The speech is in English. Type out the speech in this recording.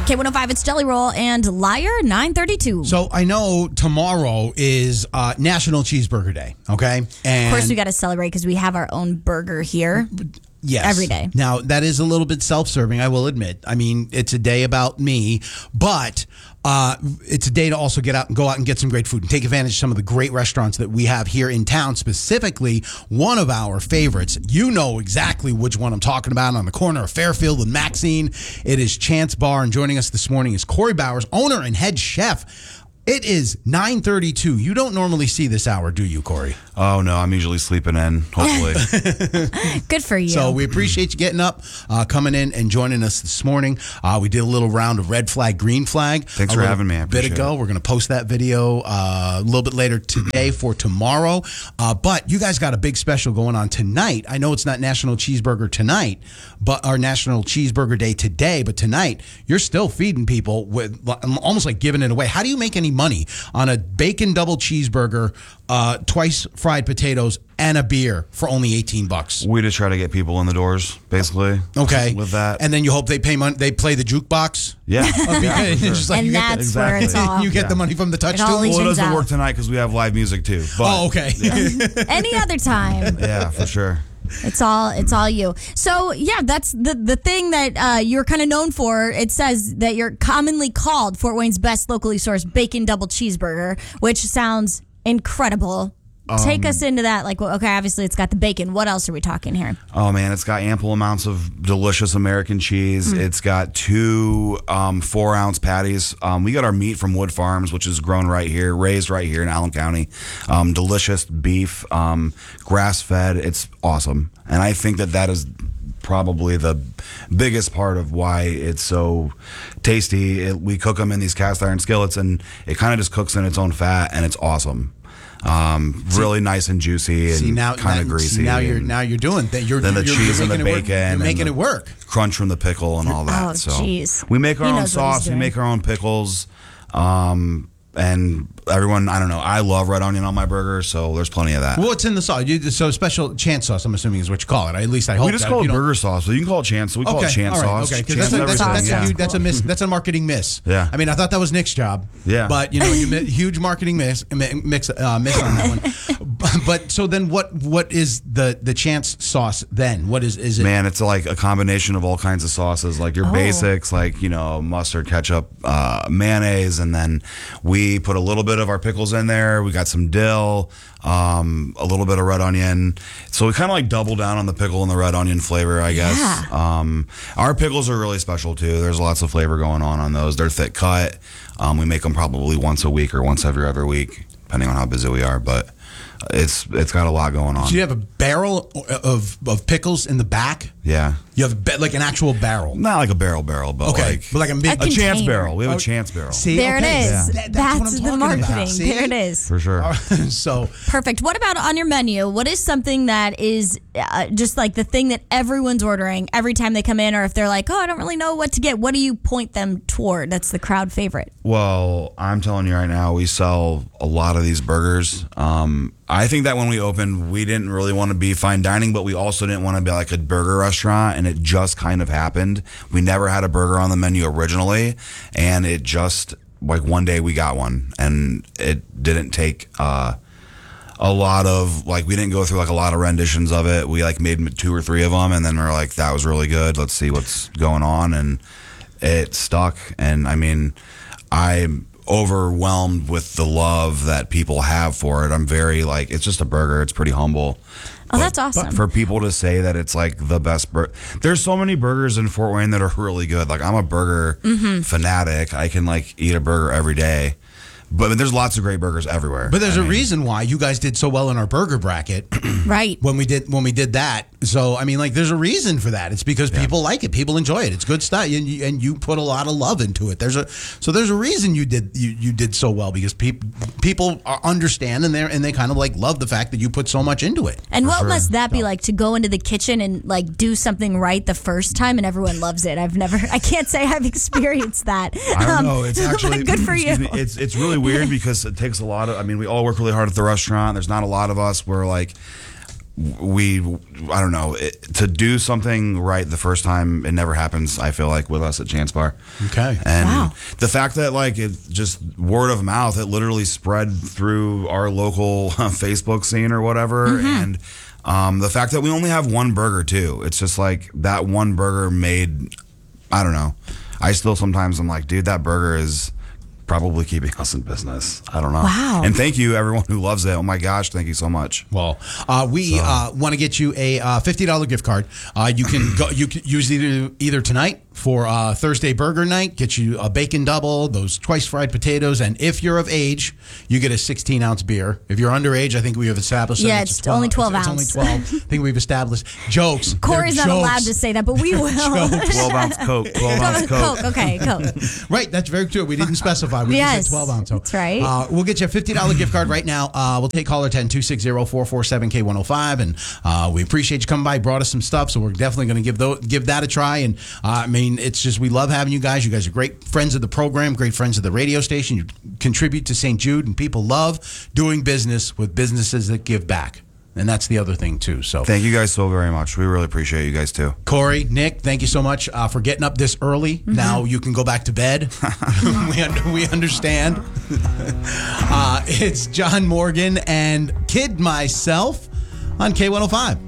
K105, it's Jelly Roll and Liar 932. So I know tomorrow is National Cheeseburger Day, okay? And Of course, we got to celebrate because we have our own burger here. yes. Every day. Now, that is a little bit self-serving, I will admit. I mean, it's a day about me, but it's a day to also go out and get some great food and take advantage of some of the great restaurants that we have here in town. Specifically, one of our favorites. You know exactly which one I'm talking about, on the corner of Fairfield and Maxine. It is Chance Bar, and joining us this morning is Corey Bowers, owner and head chef. It is 9:32. You don't normally see this hour, do you, Corey? Oh, no, I'm usually sleeping in, hopefully. Good for you. So we appreciate you getting up, coming in and joining us this morning. We did a little round of red flag, green flag. Thanks for having me. I appreciate bit ago. it. We're going to post that video a little bit later today for tomorrow. But you guys got a big special going on tonight. I know it's not National Cheeseburger tonight, but our National Cheeseburger Day today. But tonight, you're still feeding people with almost like giving it away. How do you make any money on a bacon double cheeseburger, twice fried potatoes, and a beer for only $18? We just try to get people in the doors, basically. Okay, with that, and then you hope they pay money. They play the jukebox. Yeah, It's just like and you get that's the, where it's all. you get the money from the touch It all too. well, it doesn't out. work tonight because we have live music too. But, Oh, okay. Any other time. yeah, for sure. It's all you. So yeah, that's the thing that you're kind of known for. It says that you're commonly called Fort Wayne's best locally sourced bacon double cheeseburger, which sounds incredible. Take us into that. Like, well, okay, obviously it's got the bacon. What else are we talking here? Oh man, it's got ample amounts of delicious American cheese. It's got 2 4-ounce patties. We got our meat from Wood Farms, which is grown right here, raised right here in Allen County. Delicious beef, grass-fed. It's awesome, and I think that is probably the biggest part of why it's so tasty. We cook them in these cast iron skillets, and it kind of just cooks in its own fat, and it's awesome. Really nice and juicy and kind of greasy. Now you're doing that. Then the cheese and the bacon, you're making and it work. Crunch from the pickle and all that. Oh, so jeez. we make our He own knows what he's sauce. We doing. make our own pickles. And everyone, I don't know, I love red onion on my burger, so there's plenty of that. Well, what's in the sauce? So special Chance sauce, I'm assuming, is what you call it. At least I hope. We just call it burger sauce, but you can call it Chance. So we call it Chance all right, sauce. Okay, Chance because everything, that's a miss. That's a marketing miss. Yeah. I mean, I thought that was Nick's job. Yeah. But huge marketing miss on that one. But so then, what is the Chance sauce then? What is it? Man, it's like a combination of all kinds of sauces, like your basics, like mustard, ketchup, mayonnaise, and then we put a little bit of our pickles in there. We got some dill, a little bit of red onion. So we kind of like double down on the pickle and the red onion flavor, I guess. Yeah. Our pickles are really special too. There's lots of flavor going on those. They're thick cut. We make them probably once a week or once every other week, depending on how busy we are. But it's got a lot going on. Do you have a barrel of pickles in the back? Yeah. You have like an actual barrel. Not like a barrel, but like a big a chance container. barrel. We have a chance barrel. See, There okay. it is. Yeah. That's what I'm the talking marketing. about. See? There it is. For sure. So Perfect. What about on your menu? What is something that is just like the thing that everyone's ordering every time they come in, or if they're like, oh, I don't really know what to get, what do you point them toward? That's the crowd favorite. Well, I'm telling you right now, we sell a lot of these burgers. I think that when we opened, we didn't really want to be fine dining, but we also didn't want to be like a burger restaurant, and it just kind of happened. We never had a burger on the menu originally, and it just, like, one day we got one, and it didn't take a lot of, like, we didn't go through like a lot of renditions of it. We like made 2 or 3 of them, and then we're like, that was really good. Let's see what's going on, and it stuck. And I mean, I'm overwhelmed with the love that people have for it. I'm very like, it's just a burger. It's pretty humble. Oh, that's awesome. But for people to say that it's like the best burger, there's so many burgers in Fort Wayne that are really good. Like, I'm a burger fanatic. I can like eat a burger every day. But there's lots of great burgers everywhere. But there's a reason why you guys did so well in our burger bracket. Right. When we did that. So I mean, like, there's a reason for that. It's because people like it, people enjoy it. It's good stuff, and you put a lot of love into it. There's a reason you did so well, because people understand, and they kind of like love the fact that you put so much into it. And what must that be like to go into the kitchen and like do something right the first time and everyone loves it? I can't say I've experienced that. I don't know. It's but actually good for you. me, it's really weird because it takes a lot of. I mean, we all work really hard at the restaurant. There's not a lot of us. We're like, I don't know, to do something right the first time, it never happens, I feel like, with us at Chance Bar. Okay. And the fact that, like, it just word of mouth, it literally spread through our local Facebook scene or whatever. And the fact that we only have one burger, too. It's just like that one burger made, I don't know. I still sometimes I'm like, dude, that burger is probably keeping us in business. I don't know. Wow. And thank you, everyone who loves it. Oh my gosh, thank you so much. Well, we want to get you a $50 gift card. You can go. You can use either tonight for Thursday burger night. Get you a bacon double, those twice fried potatoes, and if you're of age, you get a 16-ounce beer. If you're underage, I think we have established. Yeah, it's only 12 It's ounce. only 12. I think we've established. Jokes. Corey's They're not jokes. allowed to say that, but we will. 12-ounce Coke. 12-ounce Coke. Okay, Coke. Right, that's very true. We didn't specify. We Yes, just said 12 ounce. So, that's right. We'll get you a $50 gift card right now. We'll take caller 10-260-447-K105, and we appreciate you coming by. Brought us some stuff, so we're definitely going to give that a try. And I mean, it's just we love having you guys. You guys are great friends of the program, great friends of the radio station. You contribute to St. Jude, and people love doing business with businesses that give back. And that's the other thing, too. So Thank you guys so very much. We really appreciate you guys, too. Corey, Nick, thank you so much for getting up this early. Now you can go back to bed. we understand. It's John Morgan and Kid Myself on K105.